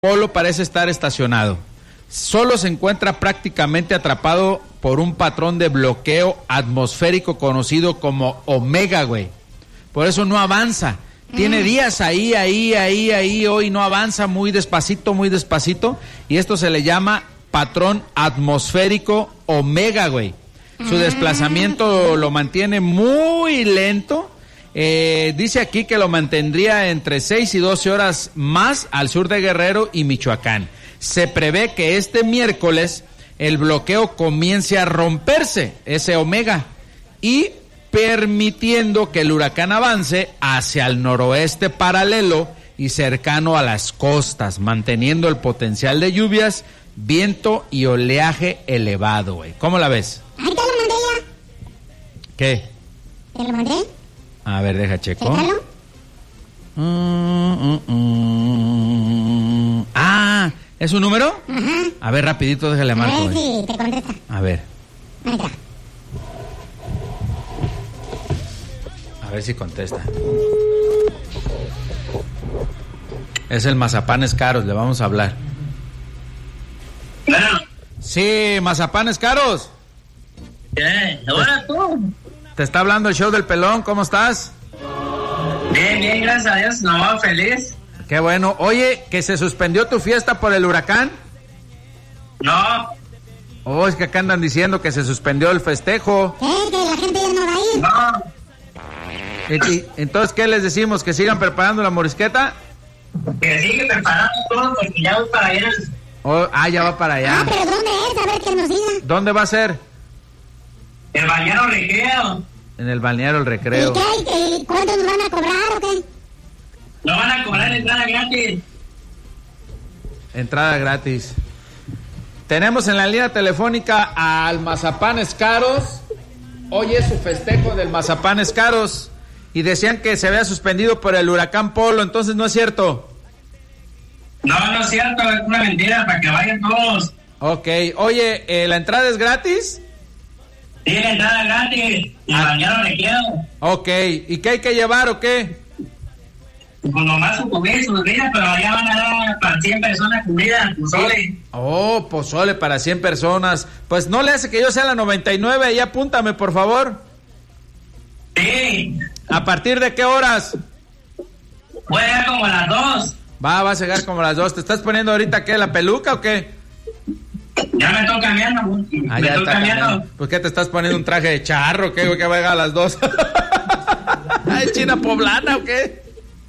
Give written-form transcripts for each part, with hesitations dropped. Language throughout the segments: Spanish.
Polo parece estar estacionado. Solo se encuentra prácticamente atrapado por un patrón de bloqueo atmosférico conocido como Omega, güey. Por eso no avanza. Tiene días ahí, hoy no avanza, muy despacito, y esto se le llama patrón atmosférico Omega, güey. Su desplazamiento lo mantiene muy lento. Dice aquí que lo mantendría entre 6 y 12 horas más al sur de Guerrero y Michoacán. Se prevé que este miércoles el bloqueo comience a romperse, ese Omega, y permitiendo que el huracán avance hacia el noroeste paralelo y cercano a las costas, manteniendo el potencial de lluvias, viento y oleaje elevado, güey. ¿Cómo la ves? Ahí te lo mandé ya. ¿Qué? ¿Te lo mandé? A ver, deja checo. ¿Chécalo? Ah, ¿es un número? Ajá. A ver, rapidito, déjale marco. A ver si te contesta. A ver. Ahí está. A ver si contesta. Es el Mazapanes Caros, le vamos a hablar. Bueno. Sí, Mazapanes Caros. ¿Qué? ¿Ahora tú? Te está hablando el show del pelón, ¿cómo estás? Bien, gracias a Dios, no, feliz. Qué bueno. Oye, ¿que se suspendió tu fiesta por el huracán? No. Oh, es que acá andan diciendo que se suspendió el festejo. ¿Qué? Que la gente ya no va a ir. No. Entonces, ¿qué les decimos? ¿Que sigan preparando la morisqueta? Que sigue preparando todo porque ya voy para allá. Oh, ya va para allá. Ah, pero ¿dónde es? A ver que nos diga. ¿Dónde va a ser? El bañero recreo. En el balneario El Recreo. ¿Y qué? ¿Y cuánto nos van a cobrar o qué? No van a cobrar entrada gratis. Entrada gratis. Tenemos en la línea telefónica al Mazapanes Caros. Hoy es su festejo del Mazapanes Caros. Y decían que se había suspendido por el huracán Polo, entonces no es cierto. No es cierto, es una mentira para que vayan todos. Ok, oye, ¿la entrada es gratis? Sí, la entrada gratis. Y el bañero recreo. Ok, ¿y qué hay que llevar o qué? Pues nomás su comida y su bebida, pero allá van a dar para 100 personas comida, pozole. Oh, pozole para 100 personas. Pues no le hace que yo sea la 99, ahí apúntame, por favor. Sí. ¿A partir de qué horas? Voy a llegar como a las 2. Va a llegar como a las 2. ¿Te estás poniendo ahorita qué, la peluca o qué? Ya me estoy cambiando. Me Ya estoy está cambiando. ¿Por qué te estás poniendo un traje de charro? ¿Qué? ¿Que va a llegar a las 2? ¿Es china poblana o qué?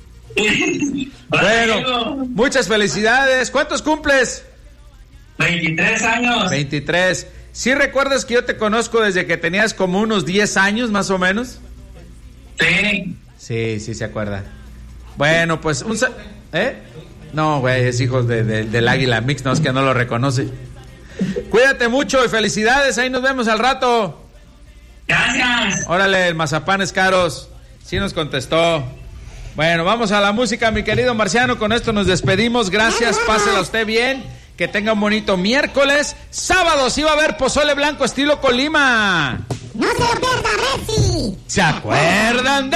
Bueno, muchas felicidades. ¿Cuántos cumples? 23 años. 23. ¿Sí recuerdas que yo te conozco desde que tenías como unos 10 años más o menos? Sí. Sí, se acuerda. Bueno, pues No, güey, es hijo del Águila Mix, no, es que no lo reconoce. Cuídate mucho y felicidades, ahí nos vemos al rato. Gracias. Órale, el Mazapanes Caros. Sí nos contestó. Bueno, vamos a la música, mi querido Marciano. Con esto nos despedimos. Gracias, pásela usted bien. Que tenga un bonito miércoles. Sábado sí va a haber pozole blanco estilo Colima. No se lo pierda, Messi. ¿Se acuerdan de